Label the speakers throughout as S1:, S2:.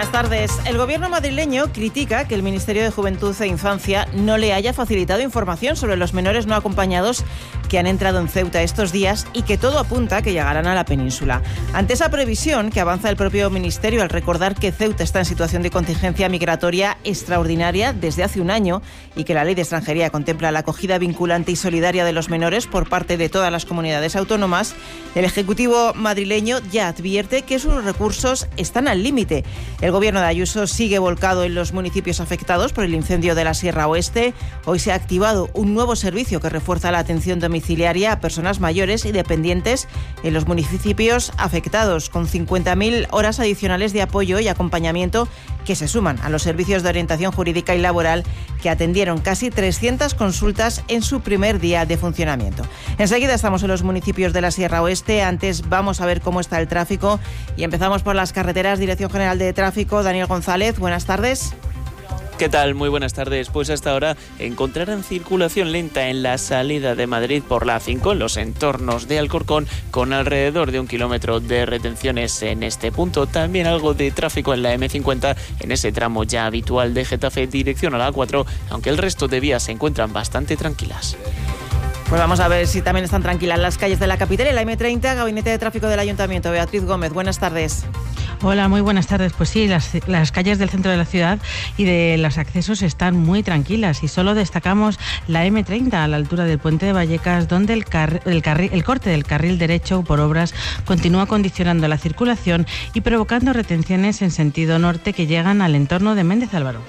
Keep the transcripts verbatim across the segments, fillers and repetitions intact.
S1: Buenas tardes. El gobierno madrileño critica que el Ministerio de Juventud e Infancia no le haya facilitado información sobre los menores no acompañados que han entrado en Ceuta estos días y que todo apunta a que llegarán a la península. Ante esa previsión que avanza el propio Ministerio al recordar que Ceuta está en situación de contingencia migratoria extraordinaria desde hace un año y que la Ley de Extranjería contempla la acogida vinculante y solidaria de los menores por parte de todas las comunidades autónomas, el Ejecutivo madrileño ya advierte que sus recursos están al límite. El gobierno de Ayuso sigue volcado en los municipios afectados por el incendio de la Sierra Oeste. Hoy se ha activado un nuevo servicio que refuerza la atención domiciliaria a personas mayores y dependientes en los municipios afectados, con cincuenta mil horas adicionales de apoyo y acompañamiento que se suman a los servicios de orientación jurídica y laboral que atendieron casi trescientas consultas en su primer día de funcionamiento. Enseguida estamos en los municipios de la Sierra Oeste. Antes vamos a ver cómo está el tráfico y empezamos por las carreteras. Dirección General de Tráfico, Daniel González, buenas tardes.
S2: ¿Qué tal? Muy buenas tardes. Pues hasta ahora encontrarán circulación lenta en la salida de Madrid por la A cinco, en los entornos de Alcorcón, con alrededor de un kilómetro de retenciones en este punto. También algo de tráfico en la eme cincuenta, en ese tramo ya habitual de Getafe dirección a la A cuatro, aunque el resto de vías se encuentran bastante tranquilas.
S1: Pues vamos a ver si también están tranquilas las calles de la capital y la eme treinta, Gabinete de Tráfico del Ayuntamiento. Beatriz Gómez, buenas tardes.
S3: Hola, muy buenas tardes. Pues sí, las, las calles del centro de la ciudad y de los accesos están muy tranquilas y solo destacamos la eme treinta a la altura del puente de Vallecas, donde el, car, el, carri, el corte del carril derecho por obras continúa condicionando la circulación y provocando retenciones en sentido norte que llegan al entorno de Méndez Álvaro.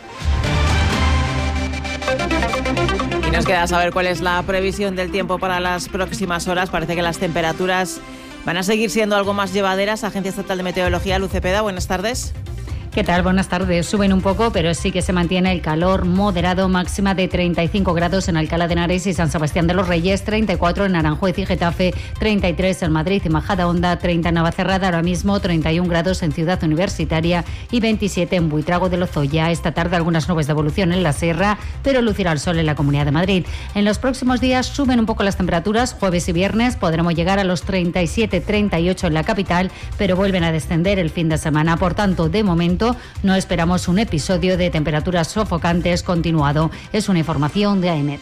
S1: Y nos queda saber cuál es la previsión del tiempo para las próximas horas. Parece que las temperaturas van a seguir siendo algo más llevaderas. Agencia Estatal de Meteorología, Luz Cepeda, buenas tardes.
S4: ¿Qué tal? Buenas tardes. Suben un poco, pero sí que se mantiene el calor moderado, máxima de treinta y cinco grados en Alcalá de Henares y San Sebastián de los Reyes, treinta y cuatro en Aranjuez y Getafe, treinta y tres en Madrid y Majadahonda, treinta en Navacerrada ahora mismo, treinta y un grados en Ciudad Universitaria y veintisiete en Buitrago de Lozoya. Esta tarde algunas nubes de evolución en la Sierra, pero lucirá el sol en la Comunidad de Madrid. En los próximos días suben un poco las temperaturas. Jueves y viernes podremos llegar a los treinta y siete, treinta y ocho en la capital, pero vuelven a descender el fin de semana. Por tanto, de momento, no esperamos un episodio de temperaturas sofocantes continuado. Es una información de AEMET.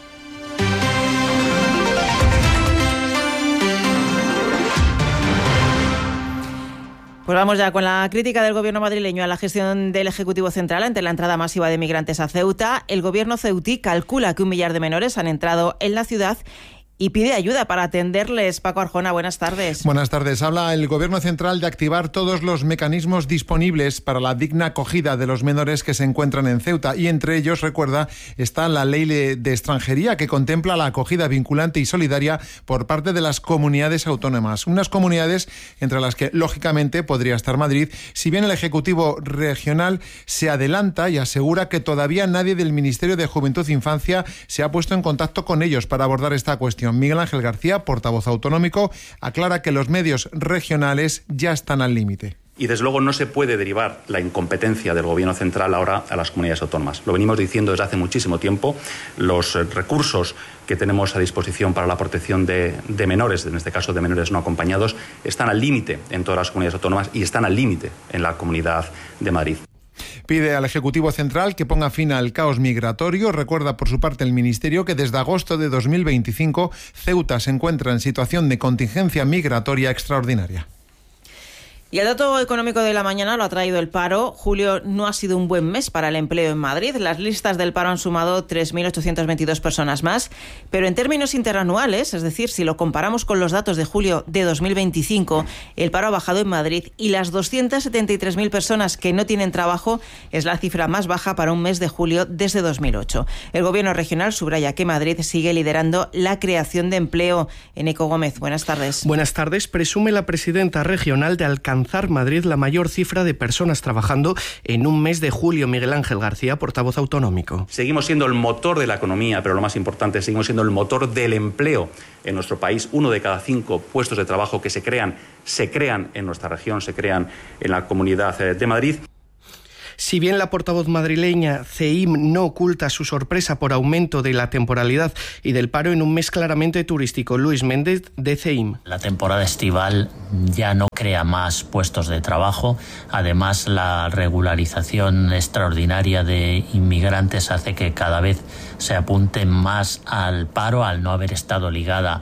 S1: Pues vamos ya con la crítica del gobierno madrileño a la gestión del Ejecutivo Central ante la entrada masiva de migrantes a Ceuta. El gobierno ceutí calcula que un millar de menores han entrado en la ciudad y pide ayuda para atenderles. Paco Arjona, buenas tardes.
S5: Buenas tardes. Habla el Gobierno Central de activar todos los mecanismos disponibles para la digna acogida de los menores que se encuentran en Ceuta y entre ellos, recuerda, está la Ley de Extranjería que contempla la acogida vinculante y solidaria por parte de las comunidades autónomas. Unas comunidades entre las que, lógicamente, podría estar Madrid, si bien el Ejecutivo regional se adelanta y asegura que todavía nadie del Ministerio de Juventud e Infancia se ha puesto en contacto con ellos para abordar esta cuestión. Miguel Ángel García, portavoz autonómico, aclara que los medios regionales ya están al límite.
S6: Y desde luego no se puede derivar la incompetencia del Gobierno central ahora a las comunidades autónomas. Lo venimos diciendo desde hace muchísimo tiempo. Los recursos que tenemos a disposición para la protección de, de menores, en este caso de menores no acompañados, están al límite en todas las comunidades autónomas y están al límite en la Comunidad de Madrid.
S5: Pide al Ejecutivo Central que ponga fin al caos migratorio. Recuerda por su parte el Ministerio que desde agosto de dos mil veinticinco Ceuta se encuentra en situación de contingencia migratoria extraordinaria.
S1: Y el dato económico de la mañana lo ha traído el paro. Julio no ha sido un buen mes para el empleo en Madrid. Las listas del paro han sumado tres mil ochocientas veintidós personas más, pero en términos interanuales, es decir, si lo comparamos con los datos de julio de dos mil veinticinco, el paro ha bajado en Madrid y las doscientas setenta y tres mil personas que no tienen trabajo es la cifra más baja para un mes de julio desde dos mil ocho. El Gobierno regional subraya que Madrid sigue liderando la creación de empleo. Eneco Gómez, buenas tardes.
S7: Buenas tardes. Presume la presidenta regional de alcanzar Madrid la mayor cifra de personas trabajando en un mes de julio. Miguel Ángel García, portavoz autonómico.
S6: Seguimos siendo el motor de la economía, pero lo más importante, seguimos siendo el motor del empleo en nuestro país. Uno de cada cinco puestos de trabajo que se crean, se crean en nuestra región, se crean en la Comunidad de Madrid.
S7: Si bien la portavoz madrileña C E I M no oculta su sorpresa por aumento de la temporalidad y del paro en un mes claramente turístico, Luis Méndez de C E I M.
S8: La temporada estival ya no crea más puestos de trabajo. Además, la regularización extraordinaria de inmigrantes hace que cada vez se apunte más al paro al no haber estado ligada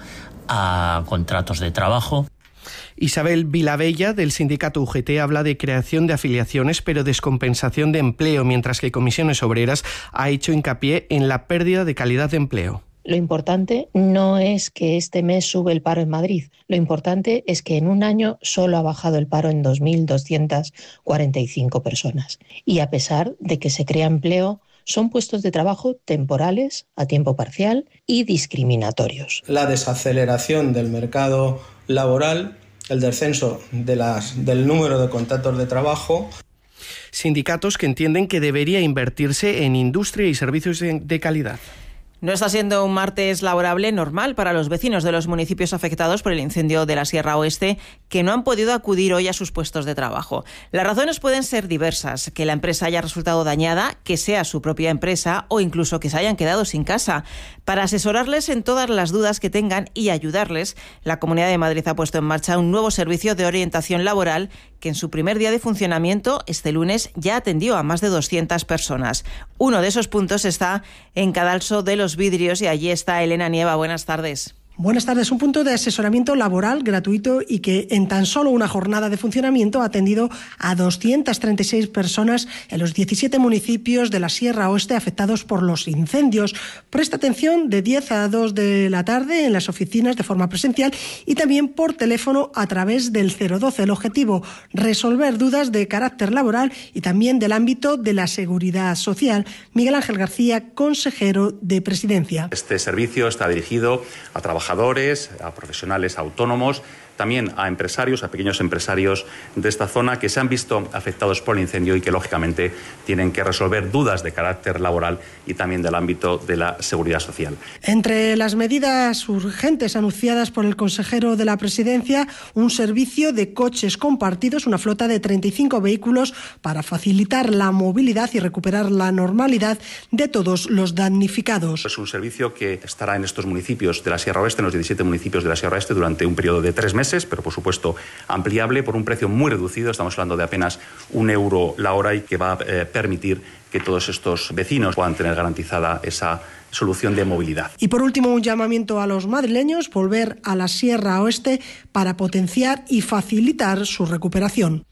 S8: a contratos de trabajo.
S7: Isabel Vilabella, del sindicato U G T, habla de creación de afiliaciones, pero descompensación de empleo, mientras que Comisiones Obreras ha hecho hincapié en la pérdida de calidad de empleo.
S9: Lo importante no es que este mes sube el paro en Madrid. Lo importante es que en un año solo ha bajado el paro en dos mil doscientas cuarenta y cinco personas. Y a pesar de que se crea empleo, son puestos de trabajo temporales, a tiempo parcial y discriminatorios.
S10: La desaceleración del mercado laboral, el descenso de las, del número de contratos de trabajo.
S7: Sindicatos que entienden que debería invertirse en industria y servicios de, de calidad.
S1: No está siendo un martes laborable normal para los vecinos de los municipios afectados por el incendio de la Sierra Oeste, que no han podido acudir hoy a sus puestos de trabajo. Las razones pueden ser diversas: que la empresa haya resultado dañada, que sea su propia empresa o incluso que se hayan quedado sin casa. Para asesorarles en todas las dudas que tengan y ayudarles, la Comunidad de Madrid ha puesto en marcha un nuevo servicio de orientación laboral que en su primer día de funcionamiento, este lunes, ya atendió a más de doscientas personas. Uno de esos puntos está en Cadalso de los Vidrios y allí está Elena Nieva. Buenas tardes.
S11: Buenas tardes. Un punto de asesoramiento laboral gratuito y que en tan solo una jornada de funcionamiento ha atendido a doscientas treinta y seis personas en los diecisiete municipios de la Sierra Oeste afectados por los incendios. Presta atención de diez a dos de la tarde en las oficinas de forma presencial y también por teléfono a través del cero doce. El objetivo, resolver dudas de carácter laboral y también del ámbito de la seguridad social. Miguel Ángel García, consejero de Presidencia.
S6: Este servicio está dirigido a trabajadores, a profesionales autónomos, también a empresarios, a pequeños empresarios de esta zona que se han visto afectados por el incendio y que, lógicamente, tienen que resolver dudas de carácter laboral y también del ámbito de la seguridad social.
S11: Entre las medidas urgentes anunciadas por el consejero de la Presidencia, un servicio de coches compartidos, una flota de treinta y cinco vehículos para facilitar la movilidad y recuperar la normalidad de todos los damnificados.
S6: Es un servicio que estará en estos municipios de la Sierra Oeste, en los diecisiete municipios de la Sierra Oeste, durante un periodo de tres meses, pero por supuesto ampliable por un precio muy reducido. Estamos hablando de apenas un euro la hora y que va a eh, permitir que todos estos vecinos puedan tener garantizada esa solución de movilidad.
S11: Y por último, un llamamiento a los madrileños: volver a la Sierra Oeste para potenciar y facilitar su recuperación.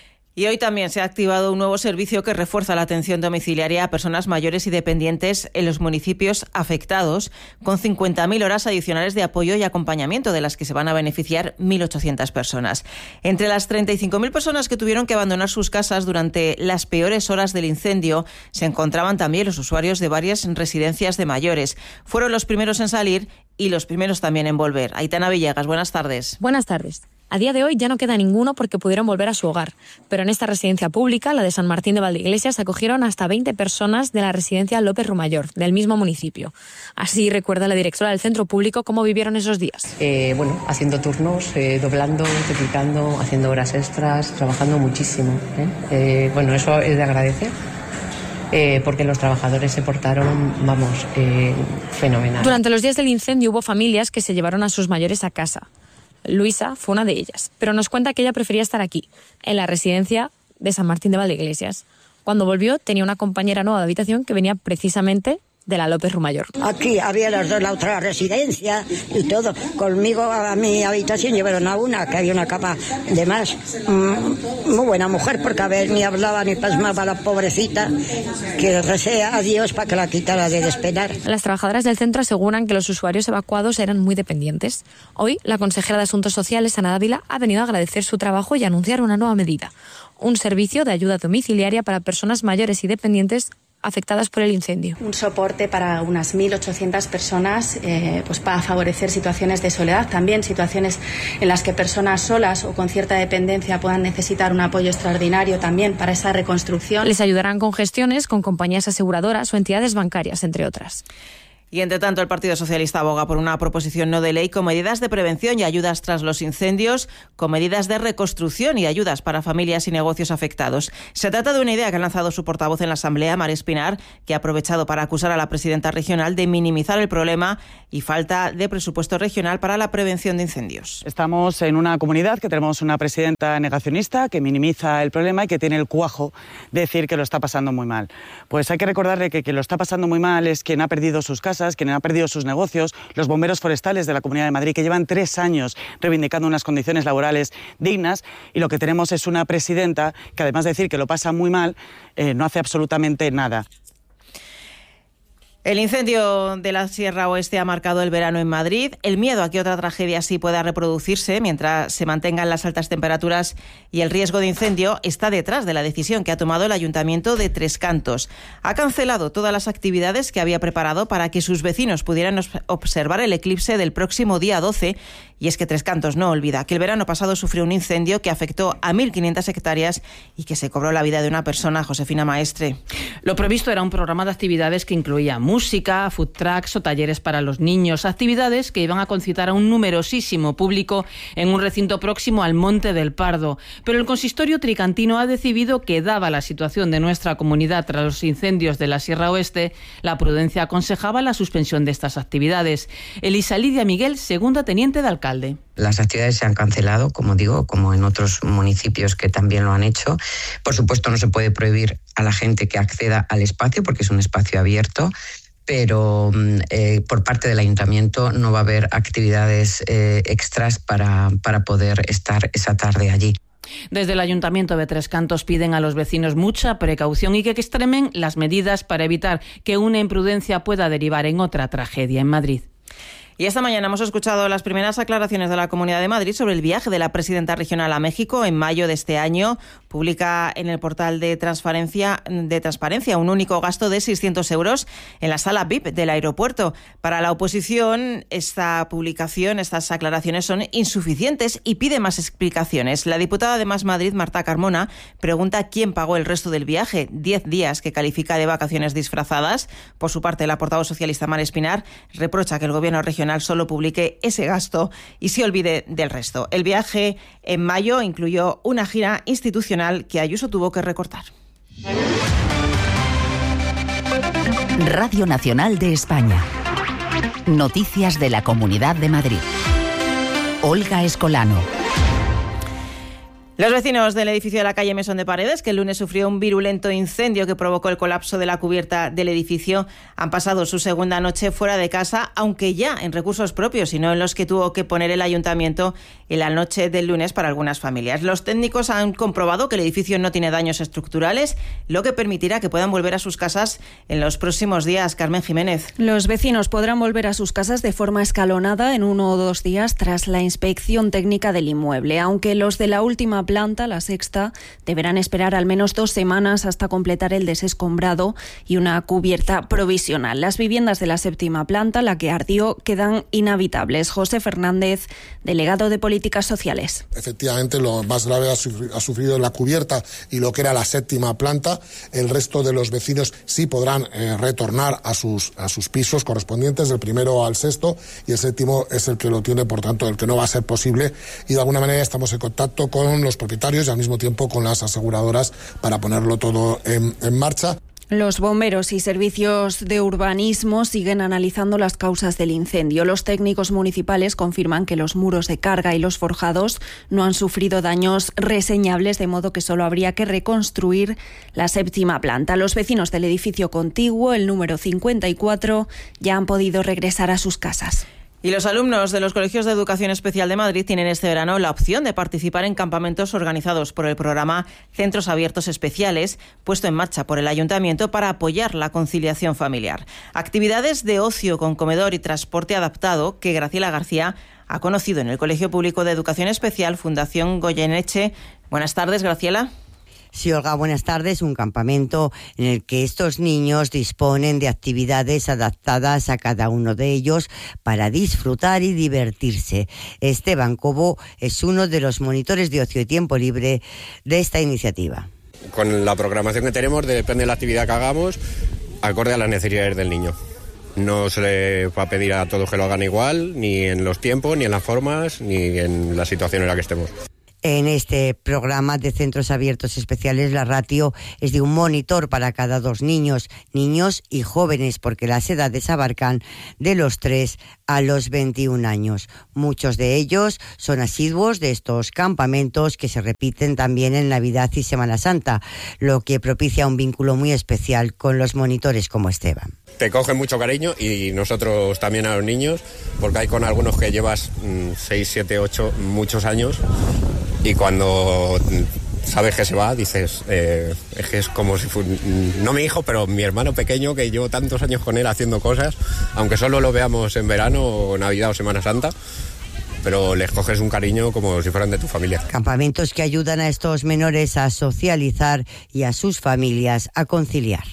S1: Y hoy también se ha activado un nuevo servicio que refuerza la atención domiciliaria a personas mayores y dependientes en los municipios afectados, con cincuenta mil horas adicionales de apoyo y acompañamiento, de las que se van a beneficiar mil ochocientas personas. Entre las treinta y cinco mil personas que tuvieron que abandonar sus casas durante las peores horas del incendio, se encontraban también los usuarios de varias residencias de mayores. Fueron los primeros en salir y los primeros también en volver. Aitana Villegas, buenas tardes.
S12: Buenas tardes. A día de hoy ya no queda ninguno porque pudieron volver a su hogar, pero en esta residencia pública, la de San Martín de Valdeiglesias, se acogieron hasta veinte personas de la residencia López Rumayor, del mismo municipio. Así recuerda la directora del centro público cómo vivieron esos días.
S13: Eh, bueno, haciendo turnos, eh, doblando, triplicando, haciendo horas extras, trabajando muchísimo. ¿eh? Eh, bueno, eso es de agradecer. Eh, porque los trabajadores se portaron, vamos, eh, fenomenal.
S12: Durante los días del incendio hubo familias que se llevaron a sus mayores a casa. Luisa fue una de ellas, pero nos cuenta que ella prefería estar aquí, en la residencia de San Martín de Valdeiglesias. Cuando volvió tenía una compañera nueva de habitación que venía precisamente de la López Rumayor.
S14: Aquí había las dos, la otra residencia y todo. Conmigo a mi habitación llevaron a una, que había una cama de más. Mm, muy buena mujer, porque a ver, ni hablaba ni pasmaba la pobrecita, que recé a Dios para que la quitara de despenar.
S12: Las trabajadoras del centro aseguran que los usuarios evacuados eran muy dependientes. Hoy, la consejera de Asuntos Sociales, Ana Dávila, ha venido a agradecer su trabajo y a anunciar una nueva medida: un servicio de ayuda domiciliaria para personas mayores y dependientes afectadas por el incendio.
S15: Un soporte para unas mil ochocientas personas, eh, pues para favorecer situaciones de soledad, también situaciones en las que personas solas o con cierta dependencia puedan necesitar un apoyo extraordinario también para esa reconstrucción.
S12: Les ayudarán con gestiones con compañías aseguradoras o entidades bancarias, entre otras.
S1: Y entre tanto, el Partido Socialista aboga por una proposición no de ley con medidas de prevención y ayudas tras los incendios, con medidas de reconstrucción y ayudas para familias y negocios afectados. Se trata de una idea que ha lanzado su portavoz en la Asamblea, Mar Espinar, que ha aprovechado para acusar a la presidenta regional de minimizar el problema y falta de presupuesto regional para la prevención de incendios.
S16: Estamos en una comunidad que tenemos una presidenta negacionista que minimiza el problema y que tiene el cuajo de decir que lo está pasando muy mal. Pues hay que recordarle que quien lo está pasando muy mal es quien ha perdido sus casas, quien ha perdido sus negocios, los bomberos forestales de la Comunidad de Madrid, que llevan tres años reivindicando unas condiciones laborales dignas, y lo que tenemos es una presidenta que, además de decir que lo pasa muy mal, eh, no hace absolutamente nada.
S1: El incendio de la Sierra Oeste ha marcado el verano en Madrid. El miedo a que otra tragedia así pueda reproducirse mientras se mantengan las altas temperaturas y el riesgo de incendio está detrás de la decisión que ha tomado el Ayuntamiento de Tres Cantos. Ha cancelado todas las actividades que había preparado para que sus vecinos pudieran observar el eclipse del próximo día doce. Y es que Tres Cantos no olvida que el verano pasado sufrió un incendio que afectó a mil quinientas hectáreas y que se cobró la vida de una persona, Josefina Maestre.
S17: Lo previsto era un programa de actividades que incluía música, food trucks o talleres para los niños, actividades que iban a concitar a un numerosísimo público en un recinto próximo al Monte del Pardo. Pero el consistorio tricantino ha decidido que, dada la situación de nuestra comunidad tras los incendios de la Sierra Oeste, la prudencia aconsejaba la suspensión de estas actividades. Elisa Lidia Miguel, segunda teniente de alcalde.
S18: Las actividades se han cancelado, como digo, como en otros municipios que también lo han hecho. Por supuesto, no se puede prohibir a la gente que acceda al espacio porque es un espacio abierto, pero eh, por parte del Ayuntamiento no va a haber actividades eh, extras para, para poder estar esa tarde allí.
S17: Desde el Ayuntamiento de Tres Cantos piden a los vecinos mucha precaución y que extremen las medidas para evitar que una imprudencia pueda derivar en otra tragedia en Madrid.
S1: Y esta mañana hemos escuchado las primeras aclaraciones de la Comunidad de Madrid sobre el viaje de la presidenta regional a México en mayo de este año. Publica en el portal de transparencia, de transparencia un único gasto de seiscientos euros en la sala V I P del aeropuerto. Para la oposición, esta publicación, estas aclaraciones son insuficientes y pide más explicaciones. La diputada de Más Madrid, Marta Carmona, pregunta quién pagó el resto del viaje, diez días que califica de vacaciones disfrazadas. Por su parte, la portavoz socialista Mar Espinar reprocha que el gobierno regional solo publique ese gasto y se olvide del resto. El viaje en mayo incluyó una gira institucional que Ayuso tuvo que recortar.
S19: Radio Nacional de España. Noticias de la Comunidad de Madrid. Olga Escolano.
S1: Los vecinos del edificio de la calle Mesón de Paredes, que el lunes sufrió un virulento incendio que provocó el colapso de la cubierta del edificio, han pasado su segunda noche fuera de casa, aunque ya en recursos propios y no en los que tuvo que poner el ayuntamiento en la noche del lunes para algunas familias. Los técnicos han comprobado que el edificio no tiene daños estructurales, lo que permitirá que puedan volver a sus casas en los próximos días. Carmen Jiménez.
S20: Los vecinos podrán volver a sus casas de forma escalonada en uno o dos días tras la inspección técnica del inmueble, aunque los de la última planta, la sexta, deberán esperar al menos dos semanas hasta completar el desescombrado y una cubierta provisional. Las viviendas de la séptima planta, la que ardió, quedan inhabitables. José Fernández, delegado de Políticas Sociales.
S21: Efectivamente, lo más grave ha sufrido, ha sufrido la cubierta y lo que era la séptima planta. El resto de los vecinos sí podrán eh, retornar a sus, a sus pisos correspondientes, del primero al sexto, y el séptimo es el que lo tiene, por tanto, el que no va a ser posible. Y de alguna manera estamos en contacto con los propietarios y al mismo tiempo con las aseguradoras para ponerlo todo en, en marcha.
S20: Los bomberos y servicios de urbanismo siguen analizando las causas del incendio. Los técnicos municipales confirman que los muros de carga y los forjados no han sufrido daños reseñables, de modo que solo habría que reconstruir la séptima planta. Los vecinos del edificio contiguo, el número cincuenta y cuatro, ya han podido regresar a sus casas.
S1: Y los alumnos de los colegios de educación especial de Madrid tienen este verano la opción de participar en campamentos organizados por el programa Centros Abiertos Especiales, puesto en marcha por el Ayuntamiento para apoyar la conciliación familiar. Actividades de ocio con comedor y transporte adaptado que Graciela García ha conocido en el Colegio Público de Educación Especial Fundación Goyeneche. Buenas tardes, Graciela.
S22: Sí, Olga, buenas tardes. Un campamento en el que estos niños disponen de actividades adaptadas a cada uno de ellos para disfrutar y divertirse. Esteban Cobo es uno de los monitores de ocio y tiempo libre de esta iniciativa.
S23: Con la programación que tenemos, depende de la actividad que hagamos, acorde a las necesidades del niño.
S2: No se le va a pedir a todos que lo hagan igual, ni en los tiempos, ni en las formas, ni en la situación en la que estemos.
S22: En este programa de centros abiertos especiales, la ratio es de un monitor para cada dos niños, niños y jóvenes, porque las edades abarcan de los tres a los veintiún años. Muchos de ellos son asiduos de estos campamentos que se repiten también en Navidad y Semana Santa, lo que propicia un vínculo muy especial con los monitores como Esteban.
S2: Te cogen mucho cariño y nosotros también a los niños, porque hay con algunos que llevas seis, siete, ocho, muchos años. Y cuando sabes que se va, dices, eh, es que es como si fuera, no mi hijo, pero mi hermano pequeño, que llevo tantos años con él haciendo cosas, aunque solo lo veamos en verano, o Navidad o Semana Santa, pero les coges un cariño como si fueran de tu familia.
S22: Campamentos que ayudan a estos menores a socializar y a sus familias a conciliar.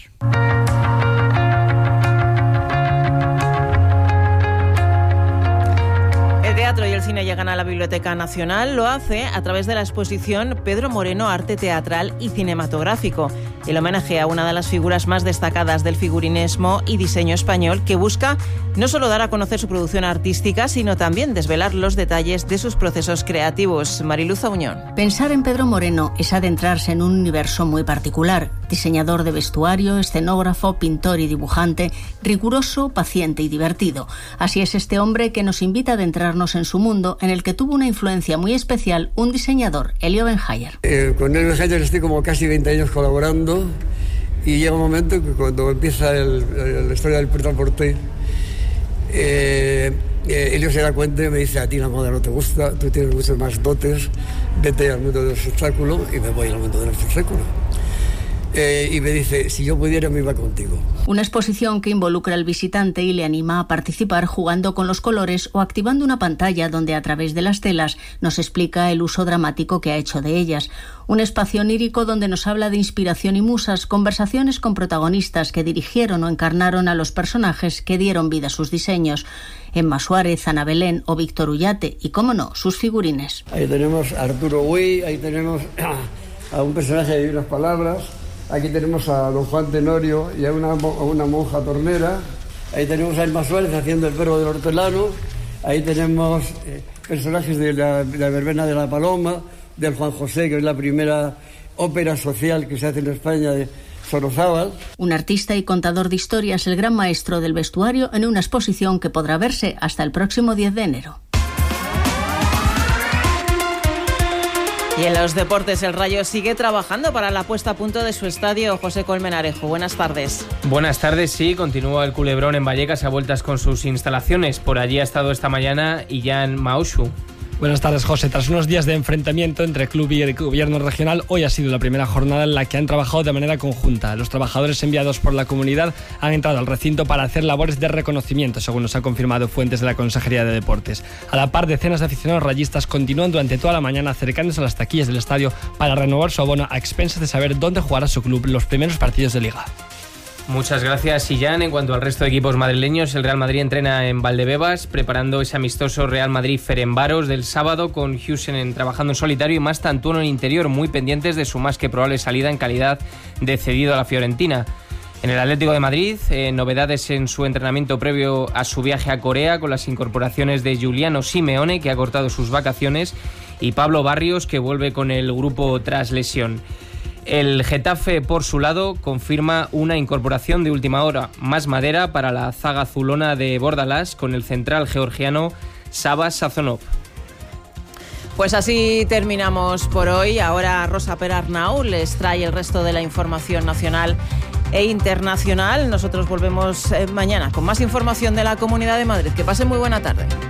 S1: El teatro y el cine llegan a la Biblioteca Nacional. Lo hace a través de la exposición Pedro Moreno, Arte Teatral y Cinematográfico, el homenaje a una de las figuras más destacadas del figurinismo y diseño español, que busca no solo dar a conocer su producción artística, sino también desvelar los detalles de sus procesos creativos. Mariluz Auñón.
S3: Pensar en Pedro Moreno es adentrarse en un universo muy particular. Diseñador de vestuario, escenógrafo, pintor y dibujante, riguroso, paciente y divertido. Así es este hombre que nos invita a adentrarnos en su mundo, en el que tuvo una influencia muy especial un diseñador, Elio Benhayer.
S23: Eh, con Elio Benhayer estoy como casi veinte años colaborando, y llega un momento que cuando empieza el, el, la historia del Pret-a-Porter, eh, eh, Elio se da cuenta y me dice: a ti la moda no te gusta, tú tienes muchos más dotes, vete al mundo del espectáculo. Y me voy al mundo del espectáculo. Eh, y me dice, si yo pudiera me iba contigo.
S3: Una exposición que involucra al visitante y le anima a participar jugando con los colores o activando una pantalla donde a través de las telas nos explica el uso dramático que ha hecho de ellas. Un espacio onírico donde nos habla de inspiración y musas, conversaciones con protagonistas que dirigieron o encarnaron a los personajes que dieron vida a sus diseños. Emma Suárez, Ana Belén o Víctor Ullate y, cómo no, sus figurines.
S23: Ahí tenemos a Arturo Güey, ahí tenemos a un personaje de unas palabras. Aquí tenemos a don Juan Tenorio y a una, a una monja tornera. Ahí tenemos a Emma Suárez haciendo el perro del hortelano. Ahí tenemos eh, personajes de la, de la verbena de la Paloma, del Juan José, que es la primera ópera social que se hace en España, de Sorozábal.
S3: Un artista y contador de historias, el gran maestro del vestuario, en una exposición que podrá verse hasta el próximo diez de enero.
S1: Y en los deportes, el Rayo sigue trabajando para la puesta a punto de su estadio. José Colmenarejo, buenas tardes.
S24: Buenas tardes, sí, continúa el Culebrón en Vallecas a vueltas con sus instalaciones. Por allí ha estado esta mañana Jan Maushu.
S25: Buenas tardes, José. Tras unos días de enfrentamiento entre club y el gobierno regional, hoy ha sido la primera jornada en la que han trabajado de manera conjunta. Los trabajadores enviados por la comunidad han entrado al recinto para hacer labores de reconocimiento, según nos han confirmado fuentes de la Consejería de Deportes. A la par, decenas de aficionados rayistas continúan durante toda la mañana acercándose a las taquillas del estadio para renovar su abono a expensas de saber dónde jugará su club los primeros partidos de Liga.
S24: Muchas gracias, Illán. En cuanto al resto de equipos madrileños, el Real Madrid entrena en Valdebebas, preparando ese amistoso Real Madrid-Ferenbaros del sábado, con Husen trabajando en solitario y más Tantuono en interior, muy pendientes de su más que probable salida en calidad de cedido a la Fiorentina. En el Atlético de Madrid, eh, novedades en su entrenamiento previo a su viaje a Corea, con las incorporaciones de Giuliano Simeone, que ha cortado sus vacaciones, y Pablo Barrios, que vuelve con el grupo tras lesión. El Getafe, por su lado, confirma una incorporación de última hora, más madera para la zaga azulona de Bordalás, con el central georgiano Saba Sazonov.
S1: Pues así terminamos por hoy. Ahora Rosa Perarnau les trae el resto de la información nacional e internacional. Nosotros volvemos mañana con más información de la Comunidad de Madrid. Que pasen muy buena tarde.